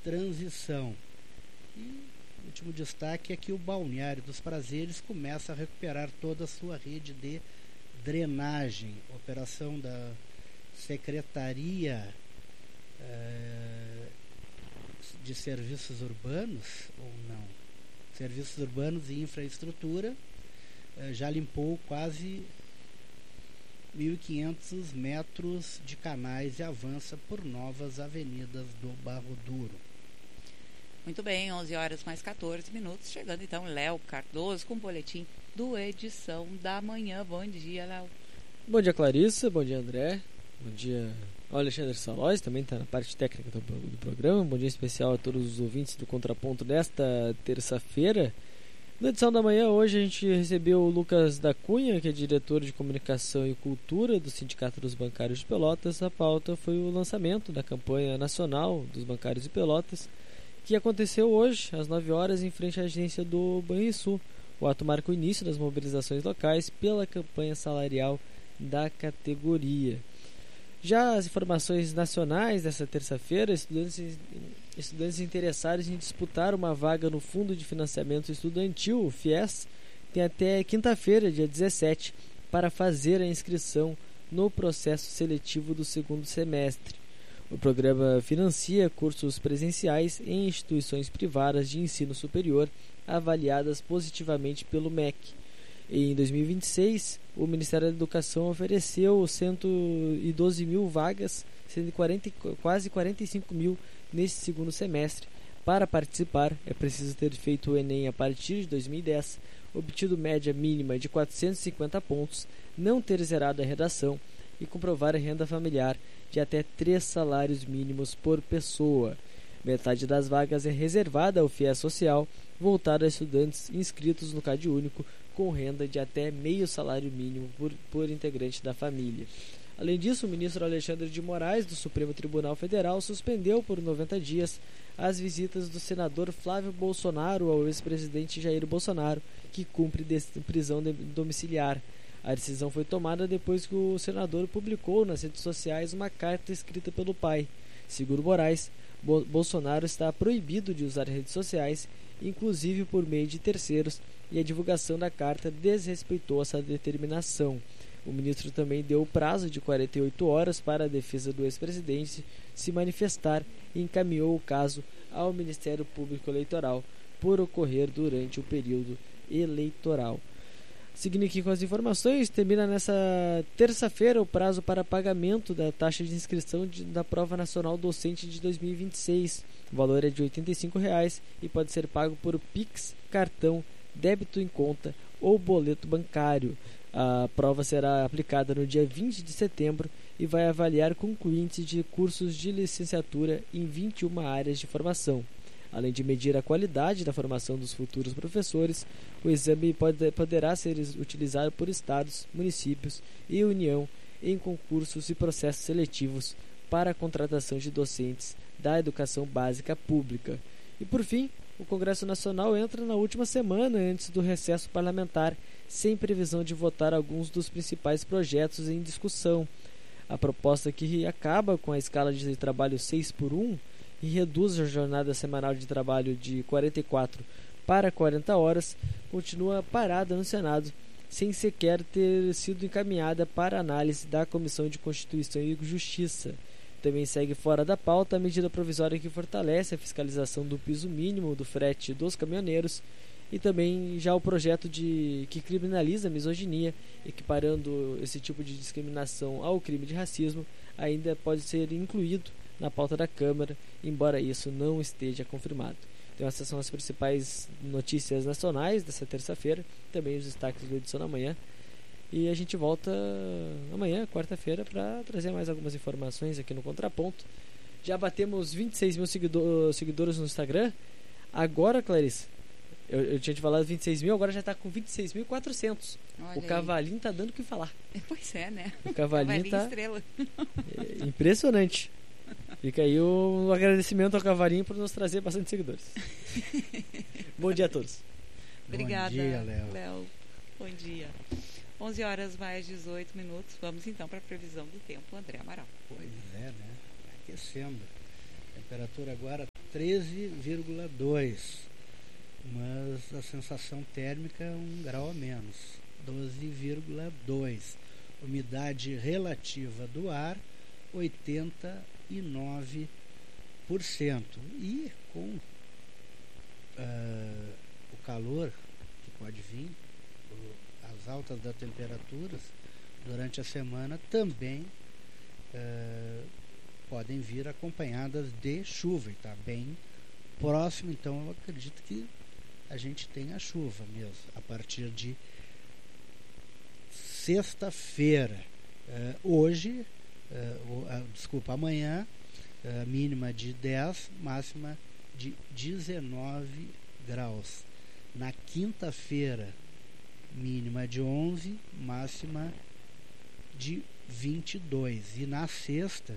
transição. E o último destaque é que o Balneário dos Prazeres começa a recuperar toda a sua rede de drenagem. Operação da Secretaria de Serviços Urbanos, ou não? Serviços Urbanos e Infraestrutura já limpou quase 1.500 metros de canais e avança por novas avenidas do Barro Duro. Muito bem, 11 horas mais 14 minutos, chegando então Léo Cardoso com o boletim do Edição da Manhã. Bom dia, Léo. Bom dia, Clarissa, bom dia, André, bom dia ao Alexandre Salóis, também está na parte técnica do programa. Bom dia especial a todos os ouvintes do Contraponto desta terça-feira. Na edição da manhã, hoje a gente recebeu o Lucas da Cunha, que é diretor de Comunicação e Cultura do Sindicato dos Bancários de Pelotas. A pauta foi o lançamento da campanha nacional dos bancários de Pelotas, que aconteceu hoje, às 9 horas, em frente à agência do Banrisul. O ato marca o início das mobilizações locais pela campanha salarial da categoria. Já as informações nacionais dessa terça-feira, estudantes interessados em disputar uma vaga no Fundo de Financiamento Estudantil, o FIES, têm até quinta-feira, dia 17, para fazer a inscrição no processo seletivo do segundo semestre. O programa financia cursos presenciais em instituições privadas de ensino superior avaliadas positivamente pelo MEC. Em 2026, o Ministério da Educação ofereceu 112 mil vagas, sendo quase 45 mil neste segundo semestre. Para participar, é preciso ter feito o Enem a partir de 2010, obtido média mínima de 450 pontos, não ter zerado a redação e comprovar a renda familiar de até 3 salários mínimos por pessoa. Metade das vagas é reservada ao FIES Social, voltado a estudantes inscritos no CadÚnico com renda de até meio salário mínimo por integrante da família. Além disso, o ministro Alexandre de Moraes, do Supremo Tribunal Federal, suspendeu por 90 dias as visitas do senador Flávio Bolsonaro ao ex-presidente Jair Bolsonaro, que cumpre prisão domiciliar. A decisão foi tomada depois que o senador publicou nas redes sociais uma carta escrita pelo pai. Segundo Moraes, Bolsonaro está proibido de usar redes sociais, inclusive por meio de terceiros, e a divulgação da carta desrespeitou essa determinação. O ministro também deu o prazo de 48 horas para a defesa do ex-presidente se manifestar e encaminhou o caso ao Ministério Público Eleitoral por ocorrer durante o período eleitoral. Seguindo aqui com as informações, termina nessa terça-feira o prazo para pagamento da taxa de inscrição da Prova Nacional Docente de 2026. O valor é de R$ 85,00 e pode ser pago por Pix, cartão, débito em conta ou boleto bancário. A prova será aplicada no dia 20 de setembro e vai avaliar concluintes de cursos de licenciatura em 21 áreas de formação. Além de medir a qualidade da formação dos futuros professores, o exame poderá ser utilizado por estados, municípios e União em concursos e processos seletivos para a contratação de docentes da educação básica pública. E por fim, o Congresso Nacional entra na última semana antes do recesso parlamentar, sem previsão de votar alguns dos principais projetos em discussão. A proposta que acaba com a escala de trabalho 6x1 e reduz a jornada semanal de trabalho de 44 para 40 horas, continua parada no Senado, sem sequer ter sido encaminhada para análise da Comissão de Constituição e Justiça. Também segue fora da pauta a medida provisória que fortalece a fiscalização do piso mínimo do frete dos caminhoneiros e também já o projeto que criminaliza a misoginia, equiparando esse tipo de discriminação ao crime de racismo, ainda pode ser incluído na pauta da Câmara, embora isso não esteja confirmado. Então essas são as principais notícias nacionais dessa terça-feira, também os destaques do Edição da Manhã. E a gente volta amanhã, quarta-feira, para trazer mais algumas informações aqui no Contraponto. Já batemos 26 mil seguidores no Instagram. Agora, Clarice, eu tinha te falado 26 mil, agora já está com 26.400. O cavalinho tá dando o que falar. Pois é, né? O cavalinho tá estrela. Impressionante. Fica aí o agradecimento ao cavalinho por nos trazer bastante seguidores. Bom dia a todos. Obrigada, bom dia, Léo. Bom dia. 11 horas mais 18 minutos. Vamos então para a previsão do tempo, André Amaral. Pois é, né? Aquecendo. Temperatura agora 13,2, mas a sensação térmica é 1 grau a menos, 12,2. Umidade relativa do ar 89%. E com o calor que pode vir, as altas das temperaturas durante a semana também podem vir acompanhadas de chuva, e está bem próximo, então eu acredito que a gente tenha chuva mesmo a partir de sexta-feira. Amanhã, mínima de 10, máxima de 19 graus. Na quinta-feira, mínima de 11, máxima de 22. E na sexta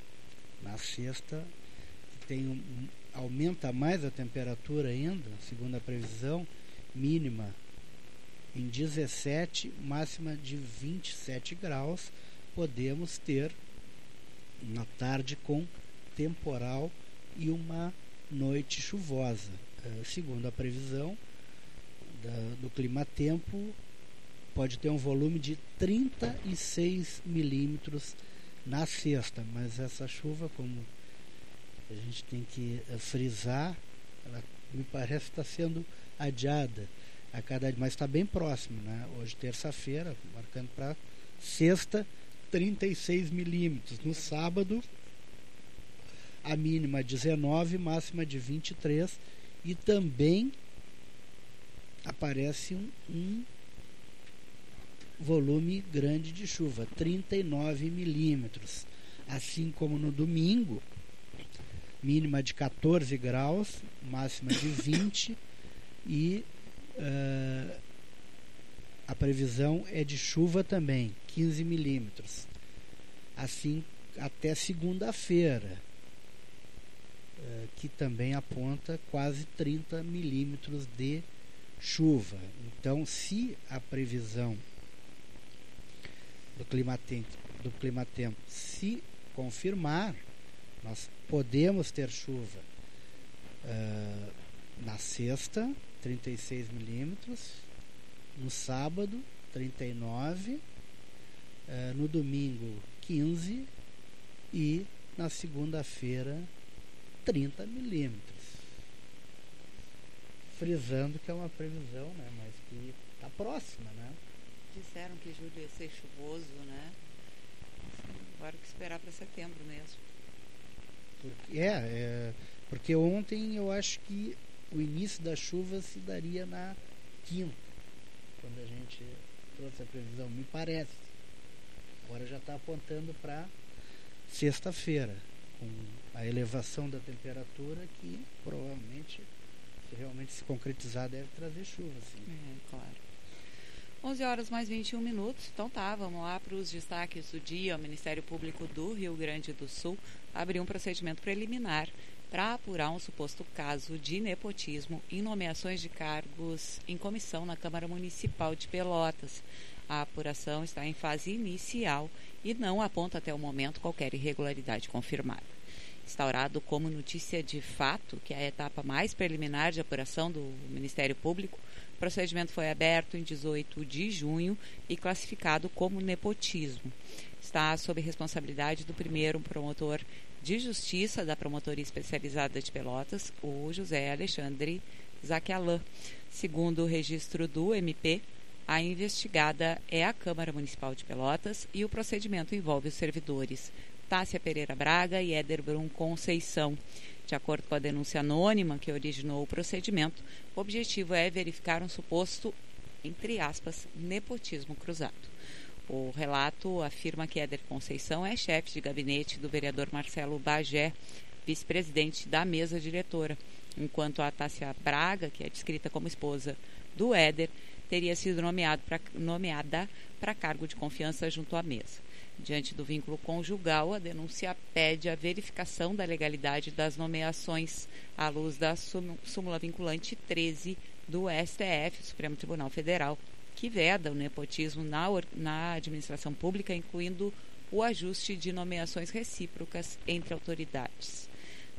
aumenta mais a temperatura ainda, segundo a previsão, mínima em 17, máxima de 27 graus. Podemos ter uma tarde com temporal e uma noite chuvosa. Segundo a previsão do clima-tempo, pode ter um volume de 36 milímetros na sexta, mas essa chuva, como a gente tem que frisar, ela me parece que está sendo adiada a cada dia, mas está bem próximo, né? Hoje, terça-feira, marcando para sexta, 36 milímetros. No sábado, a mínima 19, máxima de 23, e também aparece um volume grande de chuva, 39 milímetros. Assim como no domingo, mínima de 14 graus, máxima de 20, e a previsão é de chuva também, 15 milímetros. Assim até segunda-feira, que também aponta quase 30 milímetros de chuva. Então, se a previsão do clima-tempo se confirmar, nós podemos ter chuva na sexta, 36 milímetros, no sábado, 39, no domingo, 15, e na segunda-feira, 30 milímetros. Frisando que é uma previsão, né, mas que está próxima, né? Disseram que julho ia ser chuvoso, né? Agora que esperar para setembro mesmo. Porque ontem eu acho que o início da chuva se daria na quinta, quando a gente trouxe a previsão, me parece. Agora já está apontando para sexta-feira, com a elevação da temperatura que provavelmente, se realmente se concretizar, deve trazer chuva, sim. Claro. 11 horas mais 21 minutos. Então tá, vamos lá para os destaques do dia. O Ministério Público do Rio Grande do Sul abriu um procedimento preliminar para apurar um suposto caso de nepotismo em nomeações de cargos em comissão na Câmara Municipal de Pelotas. A apuração está em fase inicial e não aponta até o momento qualquer irregularidade confirmada. Instaurado como notícia de fato, que é a etapa mais preliminar de apuração do Ministério Público, o procedimento foi aberto em 18 de junho e classificado como nepotismo. Está sob responsabilidade do primeiro promotor de justiça da Promotoria Especializada de Pelotas, o José Alexandre Zaquialã. Segundo o registro do MP, a investigada é a Câmara Municipal de Pelotas e o procedimento envolve os servidores Tássia Pereira Braga e Éder Brum Conceição. De acordo com a denúncia anônima que originou o procedimento, o objetivo é verificar um suposto, entre aspas, nepotismo cruzado. O relato afirma que Éder Conceição é chefe de gabinete do vereador Marcelo Bagé, vice-presidente da mesa diretora, enquanto a Tássia Braga, que é descrita como esposa do Éder, teria sido nomeada para cargo de confiança junto à mesa. Diante do vínculo conjugal, a denúncia pede a verificação da legalidade das nomeações à luz da súmula vinculante 13 do STF, Supremo Tribunal Federal, que veda o nepotismo na administração pública, incluindo o ajuste de nomeações recíprocas entre autoridades.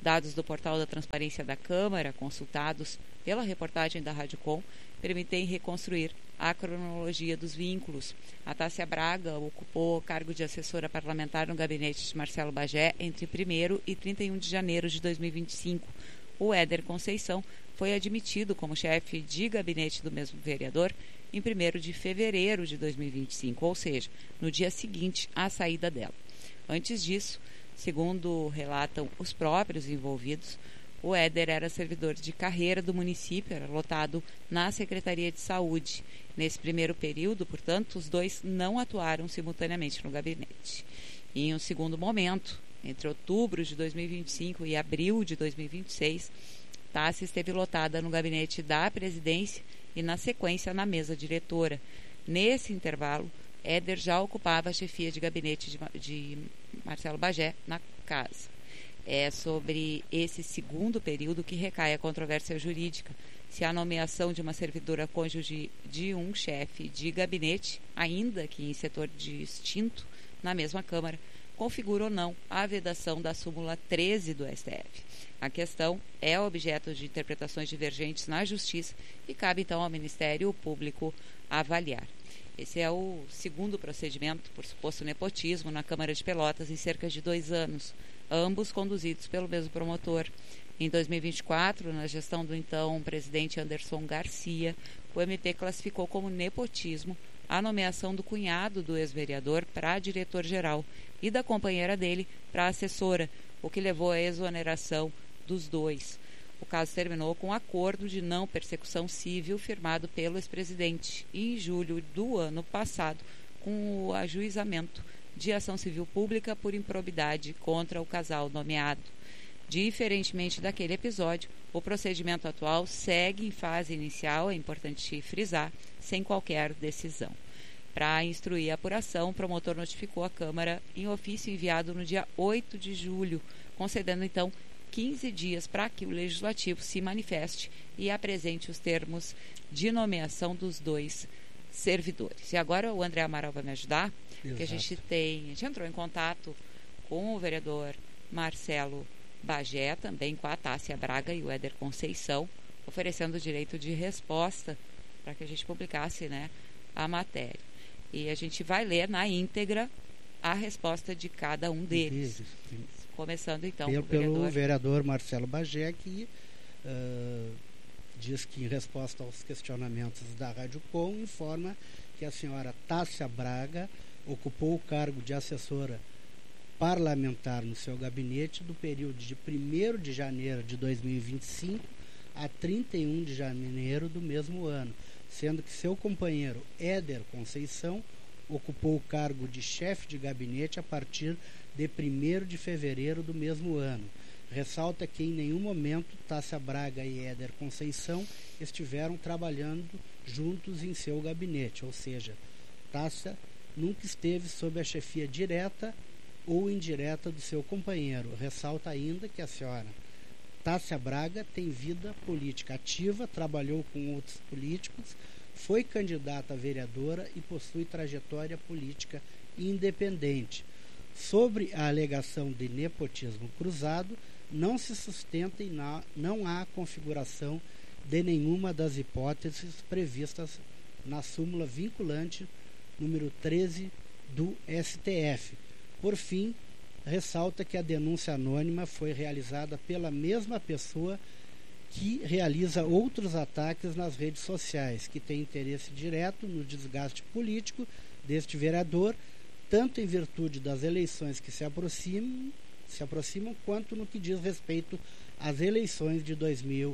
Dados do portal da Transparência da Câmara, consultados pela reportagem da Rádio Com, permitem reconstruir a cronologia dos vínculos. A Tássia Braga ocupou o cargo de assessora parlamentar no gabinete de Marcelo Bagé entre 1º e 31 de janeiro de 2025. O Éder Conceição foi admitido como chefe de gabinete do mesmo vereador em 1º de fevereiro de 2025, ou seja, no dia seguinte à saída dela. Antes disso, segundo relatam os próprios envolvidos, o Éder era servidor de carreira do município, era lotado na Secretaria de Saúde. Nesse primeiro período, portanto, os dois não atuaram simultaneamente no gabinete. E em um segundo momento, entre outubro de 2025 e abril de 2026, Tássia esteve lotada no gabinete da presidência e, na sequência, na mesa diretora. Nesse intervalo, Éder já ocupava a chefia de gabinete de Marcelo Bagé na casa. É sobre esse segundo período que recai a controvérsia jurídica, se a nomeação de uma servidora cônjuge de um chefe de gabinete, ainda que em setor distinto, na mesma Câmara, configura ou não a vedação da súmula 13 do STF. A questão é objeto de interpretações divergentes na Justiça e cabe então ao Ministério Público avaliar. Esse é o segundo procedimento por suposto nepotismo na Câmara de Pelotas em cerca de 2 anos, ambos conduzidos pelo mesmo promotor. Em 2024, na gestão do então presidente Anderson Garcia, o MP classificou como nepotismo a nomeação do cunhado do ex-vereador para diretor-geral e da companheira dele para assessora, o que levou à exoneração dos dois. O caso terminou com um acordo de não persecução civil firmado pelo ex-presidente em julho do ano passado, com o ajuizamento de ação civil pública por improbidade contra o casal nomeado. Diferentemente daquele episódio, o procedimento atual segue em fase inicial, é importante frisar, sem qualquer decisão. Para instruir a apuração, o promotor notificou a Câmara em ofício enviado no dia 8 de julho, concedendo então 15 dias para que o Legislativo se manifeste e apresente os termos de nomeação dos dois servidores. E agora o André Amaral vai me ajudar, que a gente entrou em contato com o vereador Marcelo Bagé, também com a Tássia Braga e o Éder Conceição, oferecendo o direito de resposta para que a gente publicasse, a matéria. E a gente vai ler na íntegra a resposta de cada um deles. Começando então pelo vereador Marcelo Bagé, que diz que, em resposta aos questionamentos da Rádio Com, informa que a senhora Tássia Braga ocupou o cargo de assessora parlamentar no seu gabinete do período de 1º de janeiro de 2025 a 31 de janeiro do mesmo ano, sendo que seu companheiro Éder Conceição ocupou o cargo de chefe de gabinete a partir de 1º de fevereiro do mesmo ano. Ressalta que em nenhum momento Tássia Braga e Éder Conceição estiveram trabalhando juntos em seu gabinete, ou seja, Tássia nunca esteve sob a chefia direta ou indireta do seu companheiro. Ressalta ainda que a senhora Tássia Braga tem vida política ativa, trabalhou com outros políticos, foi candidata a vereadora e possui trajetória política independente. Sobre a alegação de nepotismo cruzado, não se sustenta e não há configuração de nenhuma das hipóteses previstas na súmula vinculante número 13 do STF. Por fim, ressalta que a denúncia anônima foi realizada pela mesma pessoa que realiza outros ataques nas redes sociais, que tem interesse direto no desgaste político deste vereador, tanto em virtude das eleições que se aproximam, quanto no que diz respeito às eleições de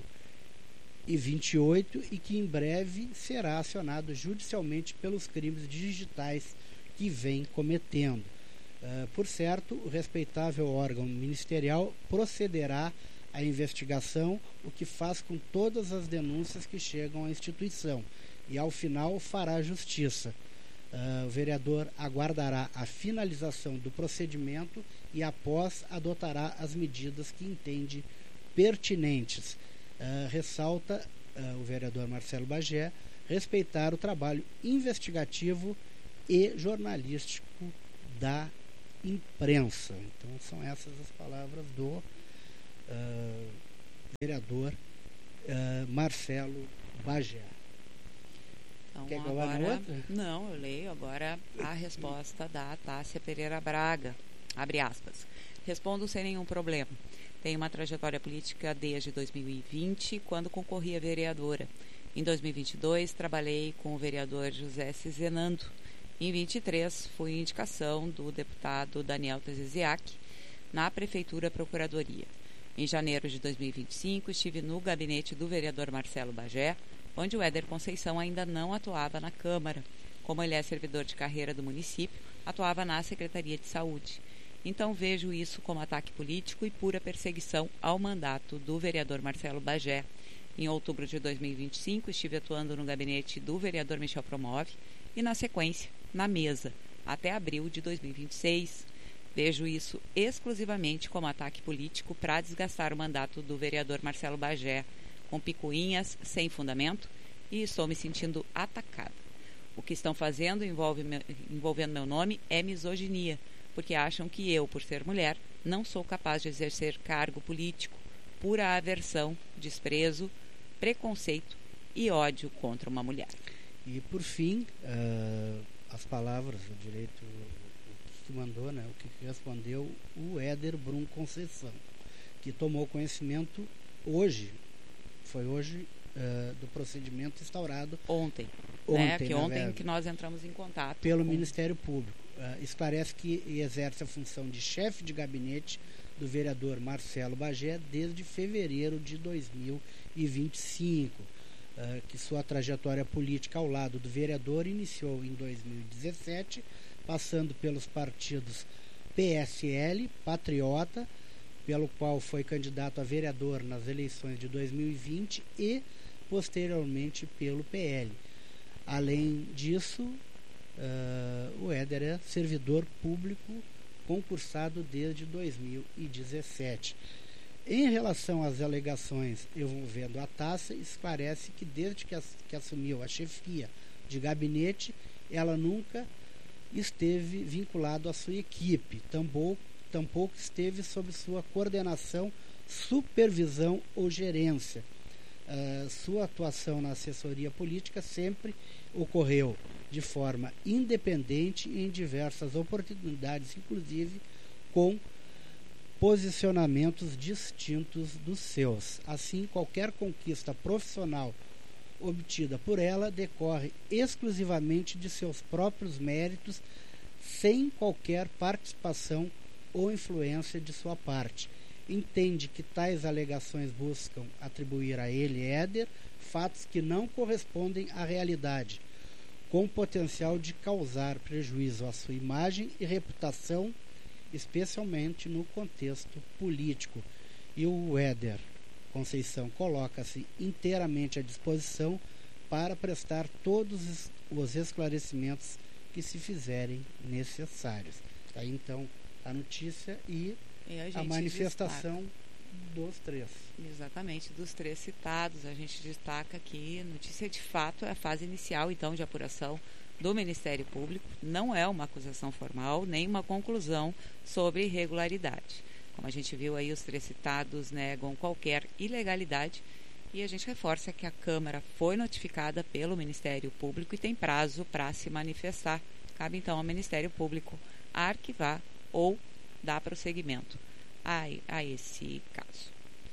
2028 e que em breve será acionado judicialmente pelos crimes digitais que vem cometendo. Por certo, o respeitável órgão ministerial procederá à investigação, o que faz com todas as denúncias que chegam à instituição, e ao final fará justiça. O vereador aguardará a finalização do procedimento e, após, adotará as medidas que entende pertinentes. Ressalta o vereador Marcelo Bagé respeitar o trabalho investigativo e jornalístico da imprensa. Então, são essas as palavras do vereador Marcelo Bagé. Então, Quer que eu agora, vá no outro? não, eu leio agora a resposta da Tássia Pereira Braga, abre aspas. Respondo sem nenhum problema. Tenho uma trajetória política desde 2020, quando concorri a vereadora. Em 2022, trabalhei com o vereador José Cizenando. Em 2023, fui indicação do deputado Daniel Teziziak na Prefeitura Procuradoria. Em janeiro de 2025, estive no gabinete do vereador Marcelo Bagé, onde o Éder Conceição ainda não atuava na Câmara. Como ele é servidor de carreira do município, atuava na Secretaria de Saúde. Então vejo isso como ataque político e pura perseguição ao mandato do vereador Marcelo Bagé. Em outubro de 2025, estive atuando no gabinete do vereador Michel Promove e, na sequência, na mesa, até abril de 2026. Vejo isso exclusivamente como ataque político para desgastar o mandato do vereador Marcelo Bagé, com picuinhas sem fundamento, e estou me sentindo atacada. O que estão fazendo envolvendo meu nome é misoginia, porque acham que eu, por ser mulher, não sou capaz de exercer cargo político, pura aversão, desprezo, preconceito e ódio contra uma mulher. E, por fim, as palavras, o direito, o que mandou, né, o que respondeu o Éder Brum Conceição, que tomou conhecimento hoje, do procedimento instaurado ontem, que nós entramos em contato pelo Ministério Público. Esclarece que exerce a função de chefe de gabinete do vereador Marcelo Bagé desde fevereiro de 2025, que sua trajetória política ao lado do vereador iniciou em 2017, passando pelos partidos PSL, Patriota, pelo qual foi candidato a vereador nas eleições de 2020 e, posteriormente, pelo PL. Além disso, o Éder é servidor público concursado desde 2017. Em relação às alegações envolvendo a Tássia, esclarece que desde que assumiu a chefia de gabinete, ela nunca esteve vinculada à sua equipe, tampouco esteve sob sua coordenação, supervisão ou gerência. Sua atuação na assessoria política sempre ocorreu de forma independente e em diversas oportunidades, inclusive com posicionamentos distintos dos seus. Assim, qualquer conquista profissional obtida por ela decorre exclusivamente de seus próprios méritos, sem qualquer participação ou influência de sua parte. Entende que tais alegações buscam atribuir a ele, Éder, fatos que não correspondem à realidade, com potencial de causar prejuízo à sua imagem e reputação, especialmente no contexto político. E o Éder Conceição coloca-se inteiramente à disposição para prestar todos os esclarecimentos que se fizerem necessários. Aí então a notícia e a manifestação dos três. Exatamente, dos três citados. A gente destaca que notícia de fato é a fase inicial, então, de apuração do Ministério Público. Não é uma acusação formal, nem uma conclusão sobre irregularidade. Como a gente viu aí, os três citados negam qualquer ilegalidade e a gente reforça que a Câmara foi notificada pelo Ministério Público e tem prazo para se manifestar. Cabe então ao Ministério Público arquivar ou dar prosseguimento a esse caso.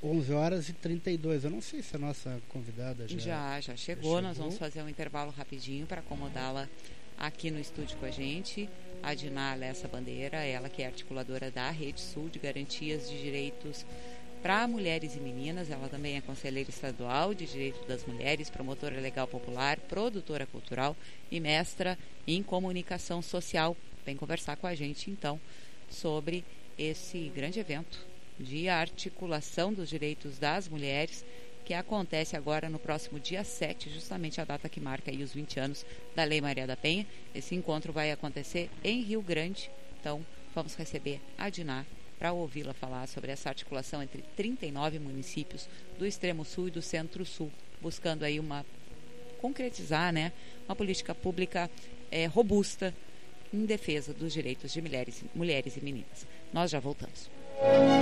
11h32. Eu não sei se a nossa convidada já chegou. Nós vamos fazer um intervalo rapidinho para acomodá-la aqui no estúdio com a gente. A Diná Lessa Bandeira, ela que é articuladora da Rede Sul de Garantias de Direitos para Mulheres e Meninas. Ela também é conselheira estadual de Direito das Mulheres, promotora legal popular, produtora cultural e mestra em comunicação social. Vem conversar com a gente, então, sobre esse grande evento de articulação dos direitos das mulheres, que acontece agora no próximo dia 7, justamente a data que marca aí os 20 anos da Lei Maria da Penha. Esse encontro vai acontecer em Rio Grande, então vamos receber a Diná para ouvi-la falar sobre essa articulação entre 39 municípios do extremo sul e do centro-sul, buscando aí concretizar, né, uma política pública robusta em defesa dos direitos de mulheres e meninas. Nós já voltamos.